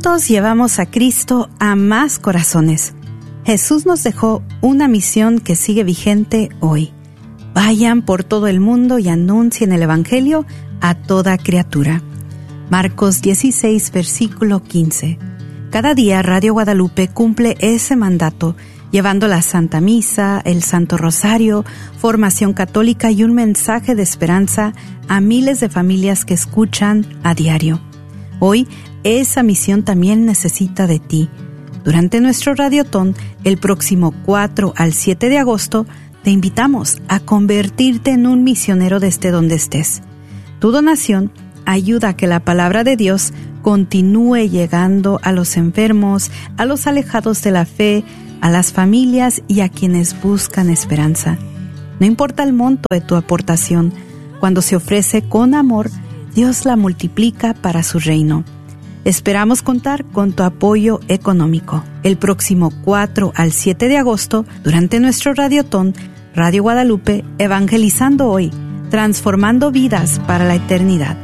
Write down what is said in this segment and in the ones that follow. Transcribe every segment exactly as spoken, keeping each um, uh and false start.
Juntos llevamos a Cristo a más corazones. Jesús nos dejó una misión que sigue vigente hoy. Vayan por todo el mundo y anuncien el Evangelio a toda criatura. Marcos dieciséis, versículo quince. Cada día Radio Guadalupe cumple ese mandato, llevando la Santa Misa, el Santo Rosario, formación católica y un mensaje de esperanza a miles de familias que escuchan a diario. Hoy, esa misión también necesita de ti. Durante nuestro Radiotón, el próximo cuatro al siete de agosto, te invitamos a convertirte en un misionero desde donde estés. Tu donación ayuda a que la palabra de Dios continúe llegando a los enfermos, a los alejados de la fe, a las familias y a quienes buscan esperanza. No importa el monto de tu aportación, cuando se ofrece con amor, Dios la multiplica para su reino. Esperamos contar con tu apoyo económico. El próximo cuatro al siete de agosto, durante nuestro Radiotón, Radio Guadalupe, evangelizando hoy, transformando vidas para la eternidad.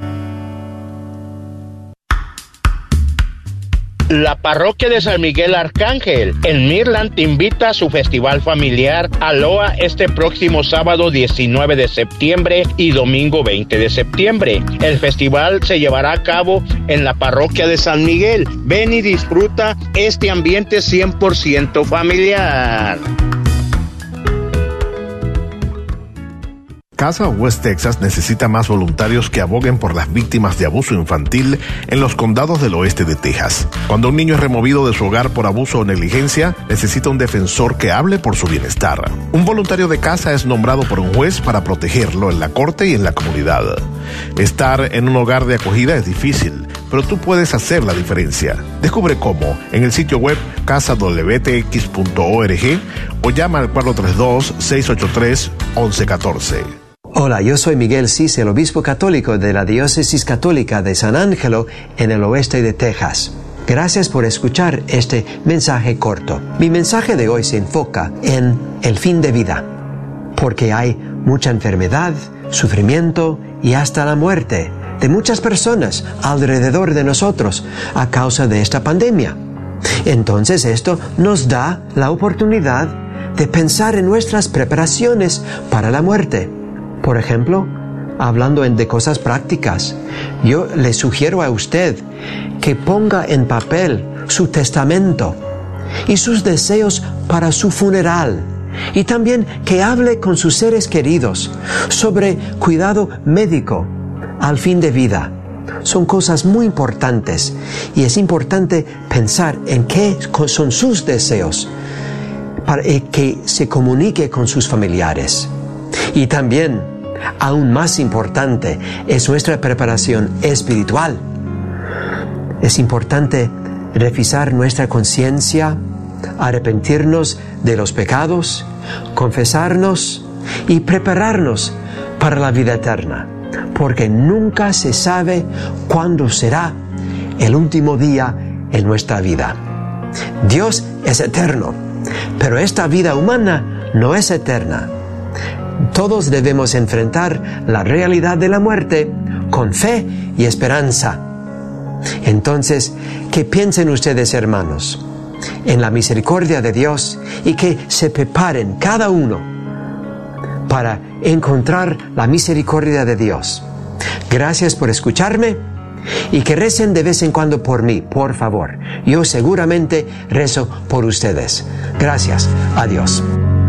La parroquia de San Miguel Arcángel en Midland te invita a su festival familiar Aloha este próximo sábado diecinueve de septiembre y domingo veinte de septiembre. El festival se llevará a cabo en la parroquia de San Miguel. Ven y disfruta este ambiente cien por ciento familiar. Casa West Texas necesita más voluntarios que aboguen por las víctimas de abuso infantil en los condados del oeste de Texas. Cuando un niño es removido de su hogar por abuso o negligencia, necesita un defensor que hable por su bienestar. Un voluntario de casa es nombrado por un juez para protegerlo en la corte y en la comunidad. Estar en un hogar de acogida es difícil, pero tú puedes hacer la diferencia. Descubre cómo en el sitio web casa w t x punto org o llama al cuatro tres dos, seis ocho tres, once catorce. Hola, yo soy Miguel Cis, el obispo católico de la Diócesis Católica de San Ángelo en el oeste de Texas. Gracias por escuchar este mensaje corto. Mi mensaje de hoy se enfoca en el fin de vida, porque hay mucha enfermedad, sufrimiento y hasta la muerte de muchas personas alrededor de nosotros a causa de esta pandemia. Entonces esto nos da la oportunidad de pensar en nuestras preparaciones para la muerte. Por ejemplo, hablando de cosas prácticas, yo le sugiero a usted que ponga en papel su testamento y sus deseos para su funeral, y también que hable con sus seres queridos sobre cuidado médico al fin de vida. Son cosas muy importantes y es importante pensar en qué son sus deseos para que se comunique con sus familiares. Y también, aún más importante, es nuestra preparación espiritual. Es importante revisar nuestra conciencia, arrepentirnos de los pecados, confesarnos y prepararnos para la vida eterna, porque nunca se sabe cuándo será el último día en nuestra vida. Dios es eterno, pero esta vida humana no es eterna. Todos debemos enfrentar la realidad de la muerte con fe y esperanza. Entonces, que piensen ustedes, hermanos, en la misericordia de Dios y que se preparen cada uno para encontrar la misericordia de Dios. Gracias por escucharme y que recen de vez en cuando por mí, por favor. Yo seguramente rezo por ustedes. Gracias. Adiós.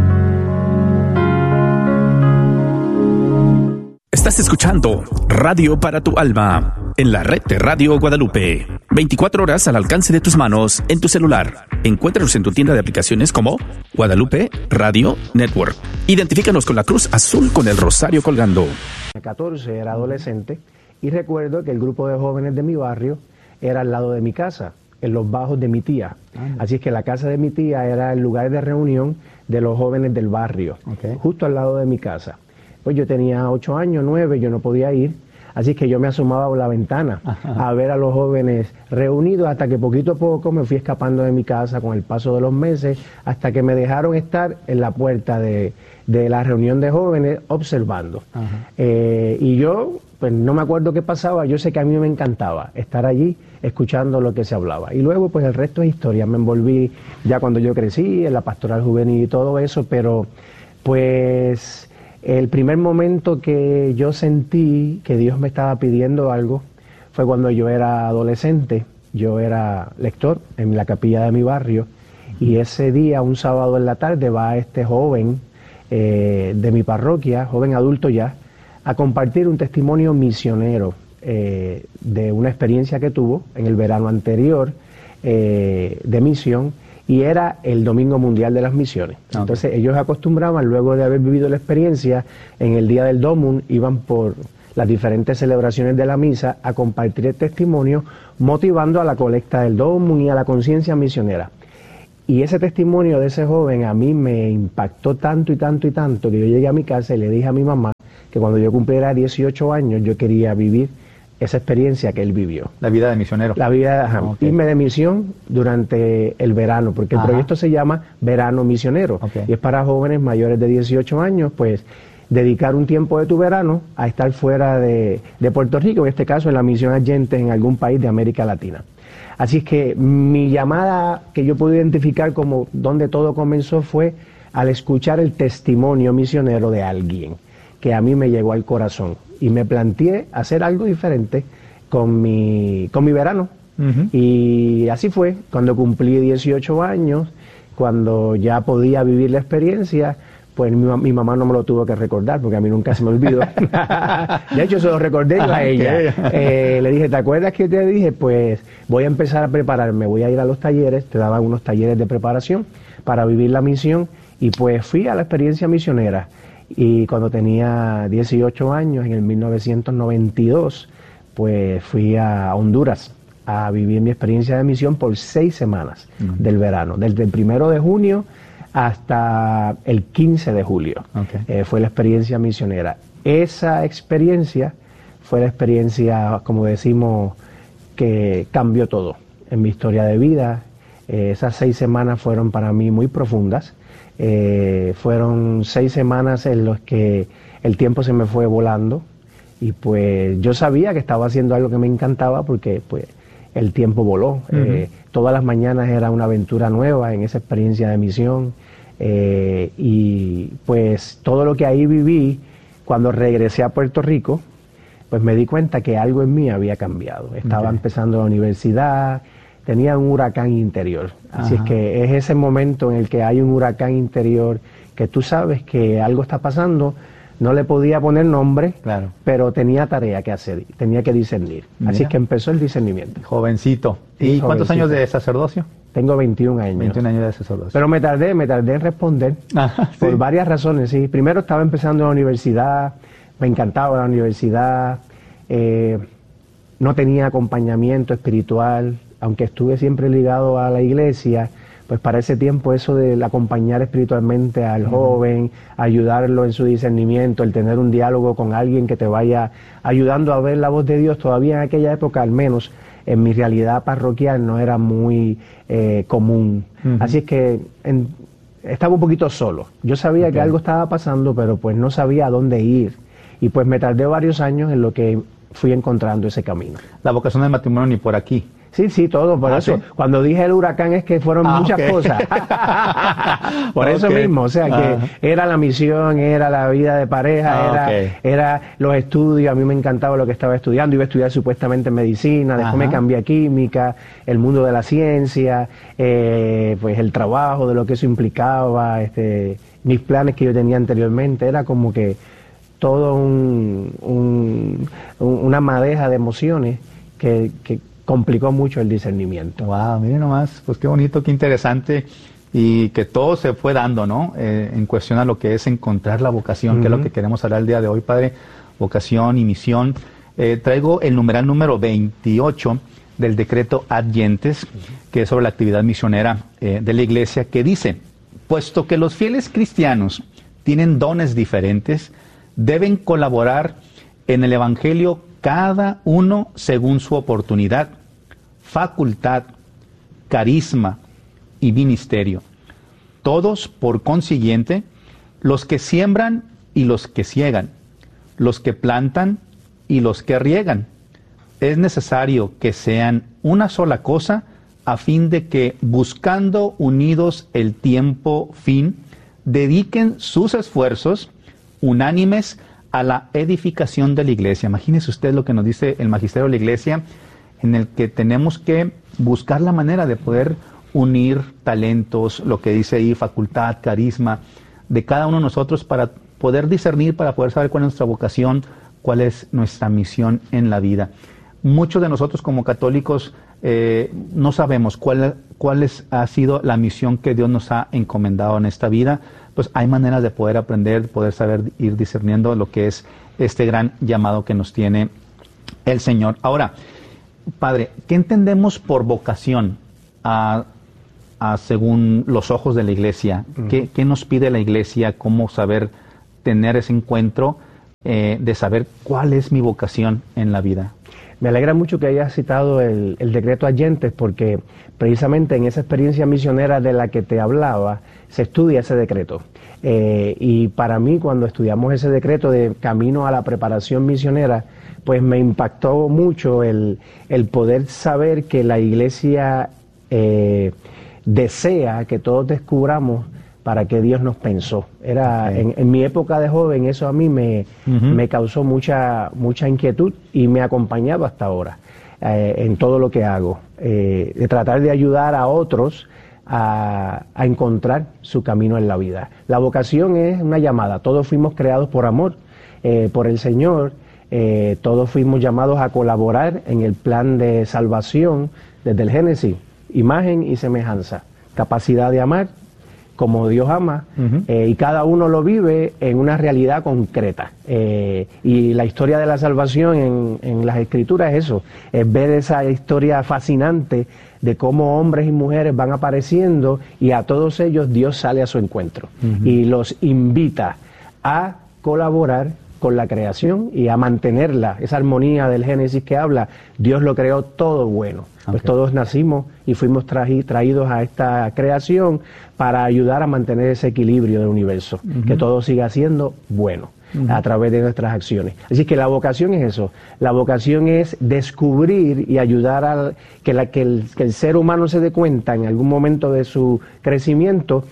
Estás escuchando Radio para tu Alma en la red de Radio Guadalupe. veinticuatro horas al alcance de tus manos en tu celular. Encuéntranos en tu tienda de aplicaciones como Guadalupe Radio Network. Identifícanos con la cruz azul con el rosario colgando. catorce era adolescente y recuerdo que el grupo de jóvenes de mi barrio era al lado de mi casa, en los bajos de mi tía. Así es que la casa de mi tía era el lugar de reunión de los jóvenes del barrio, okay, justo al lado de mi casa. Pues yo tenía ocho años, nueve, yo no podía ir, Así que yo me asomaba por la ventana Ajá. a ver a los jóvenes reunidos, hasta que poquito a poco me fui escapando de mi casa con el paso de los meses, hasta que me dejaron estar en la puerta de, de la reunión de jóvenes observando. Eh, y yo, pues no me acuerdo qué pasaba, yo sé que a mí me encantaba estar allí escuchando lo que se hablaba. Y luego, pues el resto es historia. Me envolví ya cuando yo crecí, en la pastoral juvenil y todo eso, pero pues el primer momento que yo sentí que Dios me estaba pidiendo algo fue cuando yo era adolescente. Yo era lector en la capilla de mi barrio, y ese día, un sábado en la tarde, va este joven eh, de mi parroquia, joven adulto ya, a compartir un testimonio misionero eh, de una experiencia que tuvo en el verano anterior eh, de misión, y era el Domingo Mundial de las Misiones. Okay. Entonces ellos acostumbraban, luego de haber vivido la experiencia, en el día del Domum, iban por las diferentes celebraciones de la misa a compartir el testimonio, motivando a la colecta del Domum y a la conciencia misionera. Y ese testimonio de ese joven a mí me impactó tanto y tanto y tanto, que yo llegué a mi casa y le dije a mi mamá que cuando yo cumpliera dieciocho años yo quería vivir esa experiencia que él vivió. La vida de misionero. La vida, ajá, okay. irme de misión durante el verano, porque el ajá. proyecto se llama Verano Misionero, okay. y es para jóvenes mayores de dieciocho años, pues dedicar un tiempo de tu verano a estar fuera de, de Puerto Rico, en este caso en la misión Allentes en algún país de América Latina. Así es que mi llamada, que yo pude identificar como donde todo comenzó, fue al escuchar el testimonio misionero de alguien que a mí me llegó al corazón, y me planteé hacer algo diferente con mi, con mi verano. Uh-huh. Y así fue, cuando cumplí dieciocho años, cuando ya podía vivir la experiencia, pues mi, mi mamá no me lo tuvo que recordar, porque a mí nunca se me olvidó. De hecho, se lo recordé yo a ella. Eh, le dije, ¿te acuerdas que te dije? Pues voy a empezar a prepararme, voy a ir a los talleres, te daban unos talleres de preparación para vivir la misión, y pues fui a la experiencia misionera. Y cuando tenía dieciocho años, en el mil novecientos noventa y dos, pues fui a Honduras a vivir mi experiencia de misión por seis semanas uh-huh. del verano, desde el primero de junio hasta el quince de julio. Okay. Eh, fue la experiencia misionera. Esa experiencia fue la experiencia, como decimos, que cambió todo en mi historia de vida. Eh, esas seis semanas fueron para mí muy profundas. Eh, fueron seis semanas en las que el tiempo se me fue volando, y pues yo sabía que estaba haciendo algo que me encantaba, porque pues el tiempo voló. Uh-huh. Eh, todas las mañanas era una aventura nueva en esa experiencia de misión, eh, y pues todo lo que ahí viví, cuando regresé a Puerto Rico, pues me di cuenta que algo en mí había cambiado. Estaba okay. empezando la universidad, tenía un huracán interior. Así Ajá. es que es ese momento en el que hay un huracán interior, que tú sabes que algo está pasando. No le podía poner nombre, claro. pero tenía tarea que hacer, tenía que discernir. Mira. Así es que empezó el discernimiento. Jovencito. ¿Y Jovencito. cuántos años de sacerdocio? Tengo veintiún años. veintiún años de sacerdocio. Pero me tardé, me tardé en responder, Ajá, por ¿sí? varias razones. Sí. Primero, estaba empezando en la universidad, me encantaba la universidad, eh, no tenía acompañamiento espiritual, aunque estuve siempre ligado a la iglesia. Pues para ese tiempo eso del acompañar espiritualmente al uh-huh. joven, ayudarlo en su discernimiento, el tener un diálogo con alguien que te vaya ayudando a ver la voz de Dios, todavía en aquella época, al menos en mi realidad parroquial, no era muy eh, común. Uh-huh. Así es que en, estaba un poquito solo. Yo sabía okay. que algo estaba pasando, pero pues no sabía a dónde ir. Y pues me tardé varios años en lo que fui encontrando ese camino. La vocación del matrimonio ni por aquí. Sí, sí, todo, por ah, eso. ¿Sí? Cuando dije el huracán es que fueron ah, muchas okay. cosas. Por okay. eso mismo, o sea, que ah. era la misión, era la vida de pareja, ah, era, okay. era los estudios. A mí me encantaba lo que estaba estudiando. Iba a estudiar supuestamente medicina, después Ajá. me cambié a química, el mundo de la ciencia, eh, pues el trabajo, de lo que eso implicaba, este, mis planes que yo tenía anteriormente. Era como que todo un, un, un, una madeja de emociones que... que complicó mucho el discernimiento. Wow, miren nomás, pues qué bonito, qué interesante, y que todo se fue dando, ¿no? Eh, en cuestión a lo que es encontrar la vocación, uh-huh. que es lo que queremos hablar el día de hoy, Padre, vocación y misión. Eh, traigo el numeral número veintiocho del decreto Adyentes, que es sobre la actividad misionera eh, de la Iglesia, que dice: puesto que los fieles cristianos tienen dones diferentes, deben colaborar en el Evangelio cada uno según su oportunidad, facultad, carisma y ministerio. Todos, por consiguiente, los que siembran y los que ciegan, los que plantan y los que riegan. Es necesario que sean una sola cosa, a fin de que, buscando unidos el tiempo fin, dediquen sus esfuerzos unánimes a la edificación de la iglesia. Imagínese usted lo que nos dice el magisterio de la iglesia, en el que tenemos que buscar la manera de poder unir talentos, lo que dice ahí, facultad, carisma, de cada uno de nosotros para poder discernir, para poder saber cuál es nuestra vocación, cuál es nuestra misión en la vida. Muchos de nosotros como católicos eh, no sabemos cuál, cuál es, ha sido la misión que Dios nos ha encomendado en esta vida. Pues hay maneras de poder aprender, de poder saber ir discerniendo lo que es este gran llamado que nos tiene el Señor. Ahora, Padre, ¿qué entendemos por vocación a, a, según los ojos de la Iglesia? Uh-huh. ¿Qué, ¿Qué nos pide la Iglesia? ¿Cómo saber tener ese encuentro eh, de saber cuál es mi vocación en la vida? Me alegra mucho que hayas citado el, el decreto Allentes, porque precisamente en esa experiencia misionera de la que te hablaba, se estudia ese decreto. Eh, y para mí, cuando estudiamos ese decreto de camino a la preparación misionera, pues me impactó mucho el, el poder saber que la Iglesia eh, desea que todos descubramos para qué Dios nos pensó. Era okay. en, en mi época de joven, eso a mí me, uh-huh. me causó mucha, mucha inquietud y me ha acompañado hasta ahora eh, en todo lo que hago, eh, de tratar de ayudar a otros a, a encontrar su camino en la vida. La vocación es una llamada, todos fuimos creados por amor, eh, por el Señor, eh, todos fuimos llamados a colaborar en el plan de salvación desde el Génesis, imagen y semejanza, capacidad de amar como Dios ama, uh-huh. eh, y cada uno lo vive en una realidad concreta. Eh, y la historia de la salvación en, en las Escrituras es eso, es ver esa historia fascinante de cómo hombres y mujeres van apareciendo y a todos ellos Dios sale a su encuentro uh-huh. y los invita a colaborar con la creación y a mantenerla, esa armonía del Génesis que habla. Dios lo creó todo bueno. Okay. Pues todos nacimos y fuimos traji, traídos a esta creación para ayudar a mantener ese equilibrio del universo, uh-huh. que todo siga siendo bueno uh-huh. a través de nuestras acciones. Así que la vocación es eso, la vocación es descubrir y ayudar a que, la, que, el, que el ser humano se dé cuenta en algún momento de su crecimiento,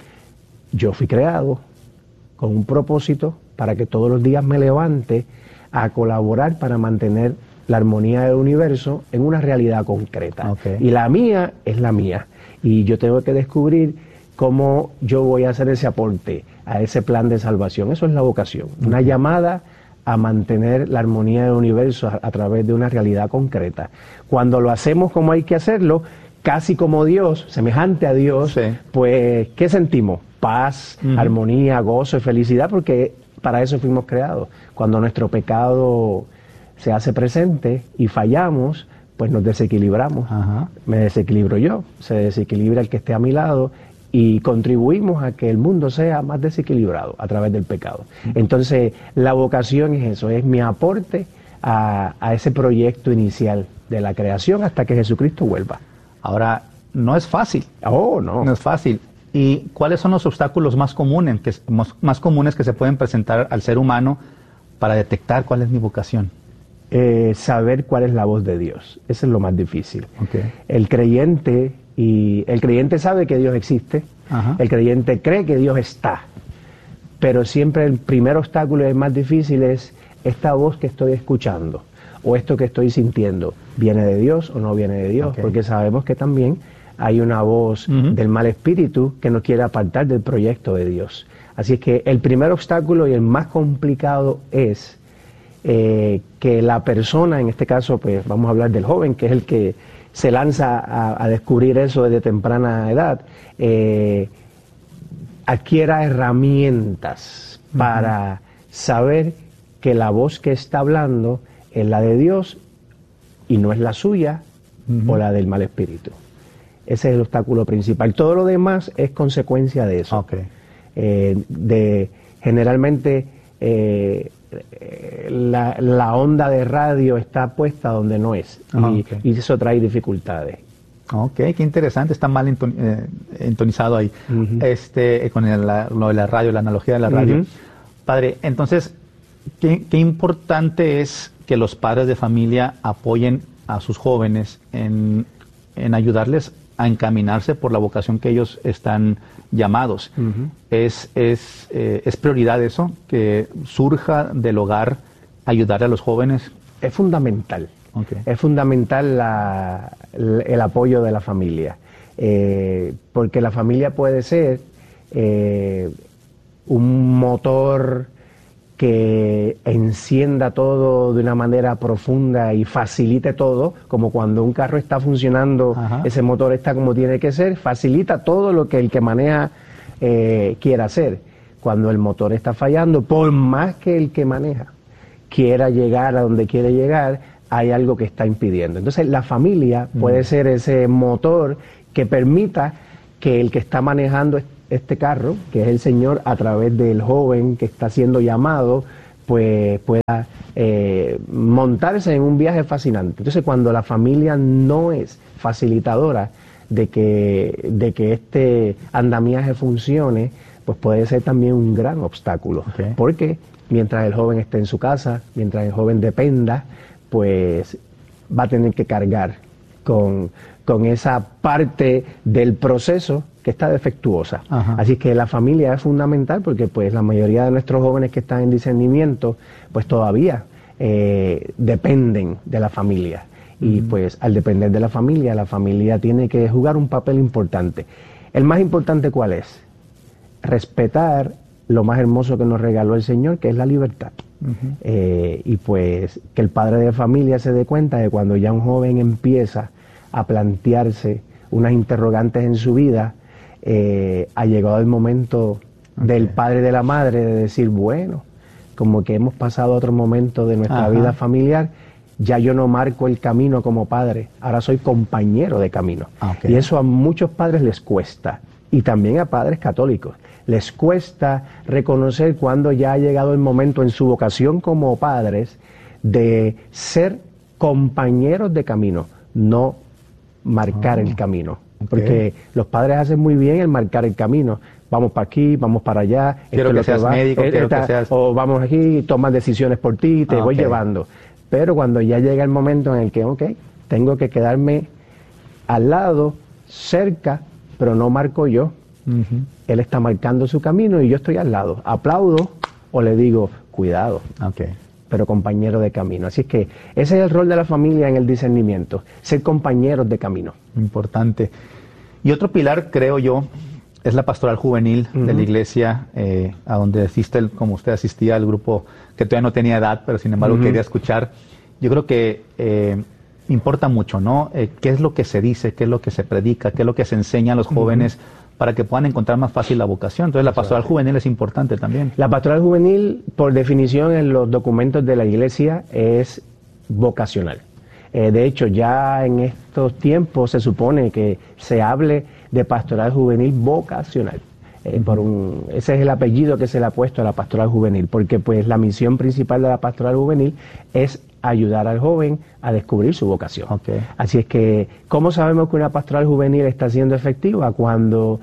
yo fui creado con un propósito para que todos los días me levante a colaborar para mantener la armonía del universo en una realidad concreta. Okay. Y la mía es la mía. Y yo tengo que descubrir cómo yo voy a hacer ese aporte a ese plan de salvación. Eso es la vocación. Okay. Una llamada a mantener la armonía del universo a, a través de una realidad concreta. Cuando lo hacemos como hay que hacerlo, casi como Dios, semejante a Dios, sí. pues, ¿qué sentimos? Paz, uh-huh. armonía, gozo y felicidad, porque para eso fuimos creados. Cuando nuestro pecado se hace presente y fallamos, pues nos desequilibramos. Ajá. Me desequilibro yo, se desequilibra el que esté a mi lado y contribuimos a que el mundo sea más desequilibrado a través del pecado. Entonces, la vocación es eso, es mi aporte a, a ese proyecto inicial de la creación hasta que Jesucristo vuelva. Ahora, no es fácil. Oh, no. No es fácil. ¿Y cuáles son los obstáculos más comunes que, más, más comunes que se pueden presentar al ser humano para detectar cuál es mi vocación? Eh, saber cuál es la voz de Dios. Eso es lo más difícil. Okay. El creyente y el creyente sabe que Dios existe. Ajá. El creyente cree que Dios está. Pero siempre el primer obstáculo y el más difícil es esta voz que estoy escuchando o esto que estoy sintiendo. ¿Viene de Dios o no viene de Dios? Okay. Porque sabemos que también hay una voz uh-huh. del mal espíritu que nos quiere apartar del proyecto de Dios. Así es que el primer obstáculo y el más complicado es eh, que la persona, en este caso pues vamos a hablar del joven, que es el que se lanza a, a descubrir eso desde temprana edad, eh, adquiera herramientas uh-huh. para saber que la voz que está hablando es la de Dios y no es la suya uh-huh. o la del mal espíritu. Ese es el obstáculo principal. Todo lo demás es consecuencia de eso. Okay. Eh, de generalmente eh, la, la onda de radio está puesta donde no es, Ah, y, okay. y eso trae dificultades. Ok, qué interesante, está mal enton- eh, entonizado ahí, Uh-huh. este, eh, con el- la, lo de la radio, la analogía de la radio. Uh-huh. Padre, entonces, ¿qué, qué importante es que los padres de familia apoyen a sus jóvenes en, en ayudarles a encaminarse por la vocación que ellos están llamados? Uh-huh. Es, es, eh, es prioridad eso, que surja del hogar ayudar a los jóvenes. Es fundamental. Okay. Es fundamental la, el, el apoyo de la familia, eh, porque la familia puede ser eh, un motor que encienda todo de una manera profunda y facilite todo, como cuando un carro está funcionando, Ajá. ese motor está como tiene que ser, facilita todo lo que el que maneja eh, quiera hacer. Cuando el motor está fallando, por más que el que maneja quiera llegar a donde quiere llegar, hay algo que está impidiendo. Entonces la familia mm. puede ser ese motor que permita que el que está manejando este carro, que es el Señor, a través del joven que está siendo llamado, pues pueda eh, montarse en un viaje fascinante. Entonces cuando la familia no es facilitadora de que, de que este andamiaje funcione, pues puede ser también un gran obstáculo. Okay. Porque mientras el joven esté en su casa, mientras el joven dependa, pues va a tener que cargar con, con esa parte del proceso que está defectuosa. Ajá. Así que la familia es fundamental, porque pues la mayoría de nuestros jóvenes que están en discernimiento pues todavía eh, dependen de la familia. Y Mm. pues al depender de la familia, la familia tiene que jugar un papel importante. El más importante, ¿cuál es? Respetar lo más hermoso que nos regaló el Señor, que es la libertad. Uh-huh. Eh, y pues que el padre de familia se dé cuenta de cuando ya un joven empieza a plantearse unas interrogantes en su vida, eh, ha llegado el momento okay. del padre y de la madre de decir, bueno, como que hemos pasado otro momento de nuestra Ajá. vida familiar, ya yo no marco el camino como padre, ahora soy compañero de camino. Okay. Y eso a muchos padres les cuesta, y también a padres católicos. Les cuesta reconocer cuando ya ha llegado el momento en su vocación como padres de ser compañeros de camino, no marcar oh, el camino. Okay. Porque los padres hacen muy bien el marcar el camino. Vamos para aquí, vamos para allá. Quiero que seas médico, quiero que seas... O vamos aquí, tomas decisiones por ti, te ah, voy okay. llevando. Pero cuando ya llega el momento en el que, ok, tengo que quedarme al lado, cerca, pero no marco yo. Uh-huh. Él está marcando su camino y yo estoy al lado. Aplaudo o le digo, cuidado, okay. pero compañero de camino. Así es que ese es el rol de la familia en el discernimiento, ser compañeros de camino. Importante. Y otro pilar, creo yo, es la pastoral juvenil uh-huh. de la iglesia, eh, a donde asiste, como usted asistía al grupo que todavía no tenía edad, pero sin embargo uh-huh. quería escuchar. Yo creo que eh, importa mucho, ¿no? Eh, ¿Qué es lo que se dice? ¿Qué es lo que se predica? ¿Qué es lo que se enseña a los jóvenes? Uh-huh. Para que puedan encontrar más fácil la vocación. Entonces la pastoral juvenil es importante también. La pastoral juvenil, por definición en los documentos de la iglesia, es vocacional. Eh, de hecho, ya en estos tiempos se supone que se hable de pastoral juvenil vocacional. Eh, por un, ese es el apellido que se le ha puesto a la pastoral juvenil, porque pues la misión principal de la pastoral juvenil es ayudar al joven a descubrir su vocación. Okay. Así es que, ¿cómo sabemos que una pastoral juvenil está siendo efectiva? Cuando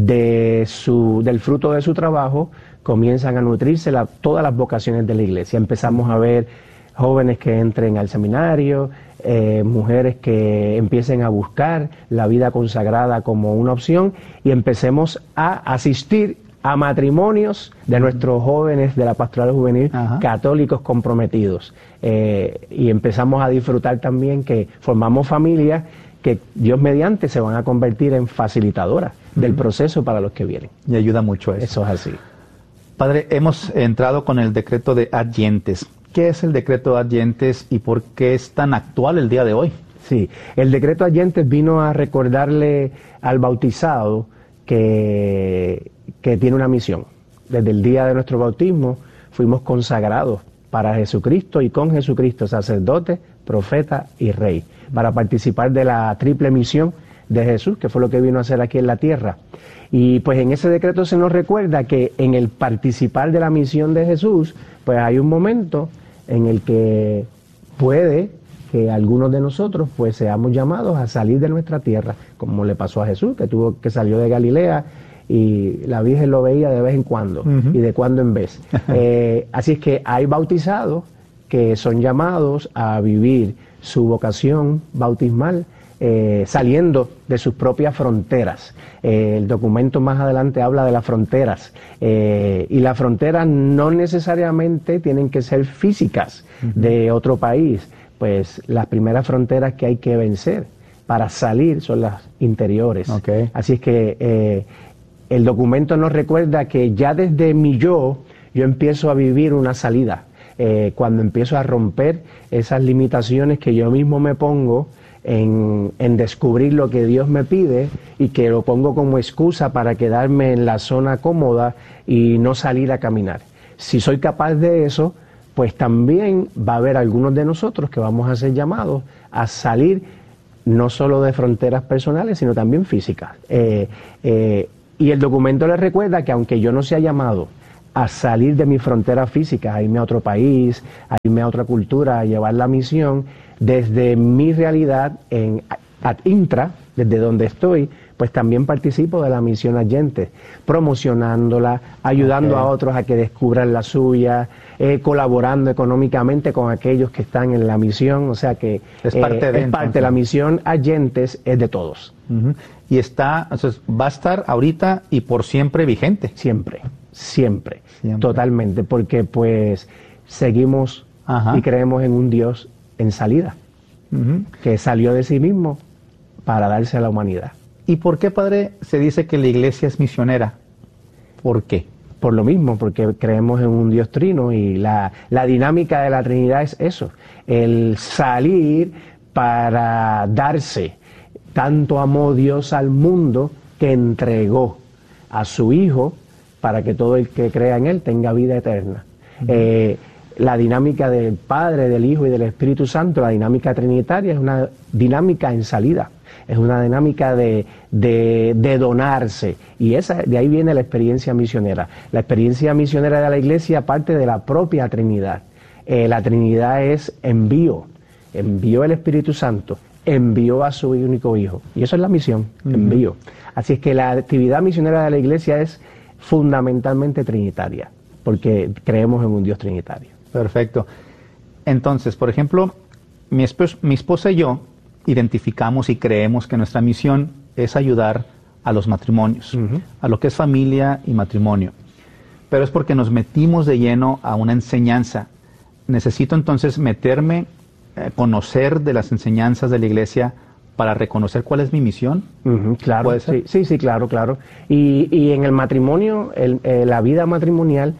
de su, del fruto de su trabajo comienzan a nutrirse la, todas las vocaciones de la iglesia. Empezamos a ver jóvenes que entren al seminario, eh, mujeres que empiecen a buscar la vida consagrada como una opción, y empecemos a asistir a matrimonios de nuestros jóvenes de la pastoral juvenil Ajá. católicos comprometidos. Eh, y empezamos a disfrutar también que formamos familias que Dios mediante se van a convertir en facilitadoras uh-huh. del proceso para los que vienen. Y ayuda mucho eso. Eso es así. Padre, hemos entrado con el decreto de ad gentes. ¿Qué es el decreto de ad gentes y por qué es tan actual el día de hoy? Sí, el decreto ad gentes vino a recordarle al bautizado que, que tiene una misión. Desde el día de nuestro bautismo fuimos consagrados para Jesucristo y con Jesucristo, sacerdote, profeta y rey, para participar de la triple misión de Jesús, que fue lo que vino a hacer aquí en la tierra. Y pues en ese decreto se nos recuerda que en el participar de la misión de Jesús, pues hay un momento en el que puede que algunos de nosotros pues seamos llamados a salir de nuestra tierra, como le pasó a Jesús, que tuvo que salió de Galilea y la Virgen lo veía de vez en cuando, uh-huh. y de cuando en vez. eh, así es que hay bautizados que son llamados a vivir su vocación bautismal eh, saliendo de sus propias fronteras. Eh, el documento más adelante habla de las fronteras, eh, y las fronteras no necesariamente tienen que ser físicas, uh-huh. de otro país. Pues las primeras fronteras que hay que vencer para salir son las interiores. Okay. Así es que eh, el documento nos recuerda que ya desde mi yo, yo empiezo a vivir una salida. Eh, cuando empiezo a romper esas limitaciones que yo mismo me pongo en, en descubrir lo que Dios me pide y que lo pongo como excusa para quedarme en la zona cómoda y no salir a caminar. Si soy capaz de eso, pues también va a haber algunos de nosotros que vamos a ser llamados a salir no solo de fronteras personales, sino también físicas. Eh, eh, y el documento les recuerda que aunque yo no sea llamado a salir de mi frontera física, a irme a otro país, a irme a otra cultura, a llevar la misión, desde mi realidad en ad intra, desde donde estoy, pues también participo de la misión Adyentes, promocionándola, ayudando okay. a otros a que descubran la suya, eh, colaborando económicamente con aquellos que están en la misión, o sea que es parte, eh, de, es parte la misión Adyentes es de todos. Uh-huh. Y está, entonces, va a estar ahorita y por siempre vigente. Siempre, siempre, siempre. Totalmente, porque pues seguimos Ajá. y creemos en un Dios en salida, uh-huh. que salió de sí mismo para darse a la humanidad. ¿Y por qué, padre, se dice que la iglesia es misionera? ¿Por qué? Por lo mismo, porque creemos en un Dios trino y la, la dinámica de la Trinidad es eso, el salir para darse. Tanto amó Dios al mundo que entregó a su Hijo para que todo el que crea en Él tenga vida eterna. Uh-huh. Eh, la dinámica del Padre, del Hijo y del Espíritu Santo, la dinámica trinitaria es una dinámica en salida. Es una dinámica de, de, de donarse, y esa, de ahí viene la experiencia misionera. La experiencia misionera de la iglesia parte de la propia Trinidad. Eh, la Trinidad es envío, envió el Espíritu Santo, envió a su único Hijo, y eso es la misión, uh-huh. envío. Así es que la actividad misionera de la iglesia es fundamentalmente trinitaria, porque creemos en un Dios trinitario. Perfecto. Entonces, por ejemplo, mi, esp- mi esposa y yo identificamos y creemos que nuestra misión es ayudar a los matrimonios, uh-huh. a lo que es familia y matrimonio. Pero es porque nos metimos de lleno a una enseñanza. Necesito entonces meterme, eh, conocer de las enseñanzas de la iglesia para reconocer cuál es mi misión. Uh-huh, claro, ¿puede ser? Sí, sí, sí, claro, claro. Y, y en el matrimonio, el, eh, la vida matrimonial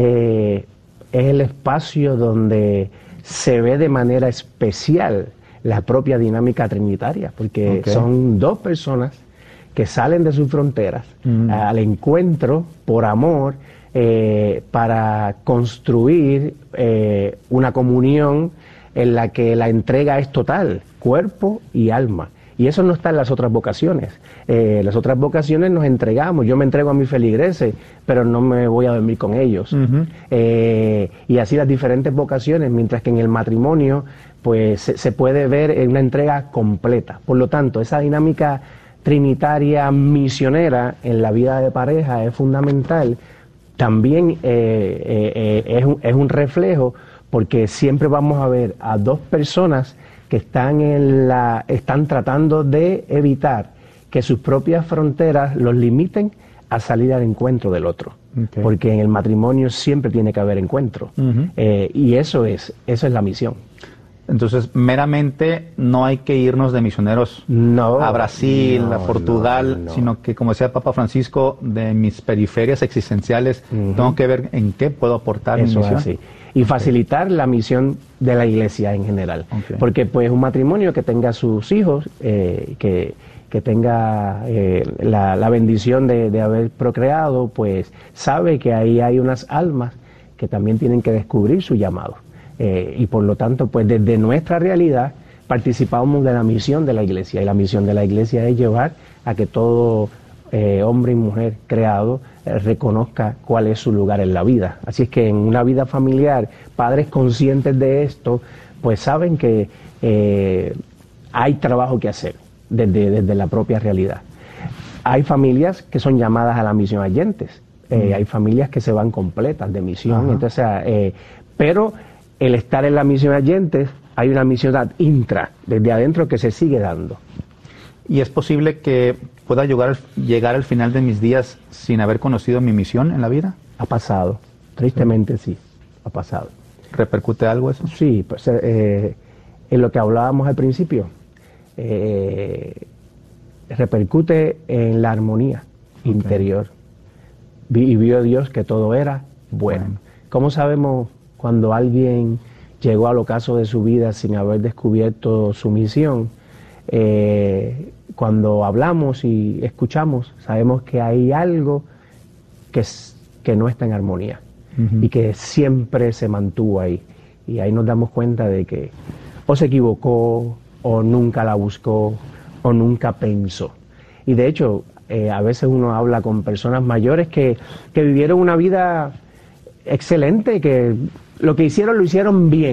eh, es el espacio donde se ve de manera especial la propia dinámica trinitaria, porque okay. son dos personas que salen de sus fronteras mm. al encuentro por amor eh, para construir eh, una comunión en la que la entrega es total, cuerpo y alma. Y eso no está en las otras vocaciones. Eh, las otras vocaciones nos entregamos. Yo me entrego a mis feligreses, pero no me voy a dormir con ellos. Uh-huh. Eh, y así las diferentes vocaciones, mientras que en el matrimonio pues se, se puede ver en una entrega completa. Por lo tanto, esa dinámica trinitaria misionera en la vida de pareja es fundamental. También eh, eh, eh, es, un, es un reflejo, porque siempre vamos a ver a dos personas que están, en la, están tratando de evitar que sus propias fronteras los limiten a salir al encuentro del otro. Okay. Porque en el matrimonio siempre tiene que haber encuentro. Uh-huh. eh, y eso es, eso es la misión. Entonces, meramente no hay que irnos de misioneros no, a Brasil, no, a Portugal, no, no. sino que, como decía el Papa Francisco, de mis periferias existenciales, uh-huh. tengo que ver en qué puedo aportar eso mi misión. Así. Y facilitar okay. la misión de la iglesia en general. Okay. Porque pues un matrimonio que tenga sus hijos, eh, que, que tenga eh, la, la bendición de, de haber procreado, pues sabe que ahí hay unas almas que también tienen que descubrir su llamado. Eh, y por lo tanto, pues desde nuestra realidad, participamos de la misión de la iglesia, y la misión de la iglesia es llevar a que todo eh, hombre y mujer creado eh, reconozca cuál es su lugar en la vida. Así es que en una vida familiar, padres conscientes de esto, pues saben que eh, hay trabajo que hacer desde, desde la propia realidad. Hay familias que son llamadas a la misión oyentes, eh, mm. hay familias que se van completas de misión, Ajá. entonces, eh, pero el estar en la misión oyentes, hay una misión intra, desde adentro, que se sigue dando. ¿Y es posible que pueda llegar al, llegar al final de mis días sin haber conocido mi misión en la vida? Ha pasado, tristemente sí, sí ha pasado. ¿Repercute algo eso? Sí, pues eh, en lo que hablábamos al principio, eh, repercute en la armonía okay. interior. Y vio Dios que todo era bueno. bueno. ¿Cómo sabemos cuando alguien llegó al ocaso de su vida sin haber descubierto su misión? Eh, cuando hablamos y escuchamos, sabemos que hay algo que, es, que no está en armonía uh-huh. y que siempre se mantuvo ahí. Y ahí nos damos cuenta de que o se equivocó, o nunca la buscó, o nunca pensó. Y de hecho, eh, a veces uno habla con personas mayores que, que vivieron una vida excelente, que lo que hicieron lo hicieron bien.